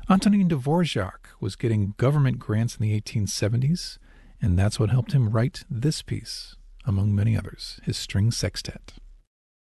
Antonin Dvorak was getting government grants in the 1870s, and that's what helped him write this piece, among many others, his string sextet.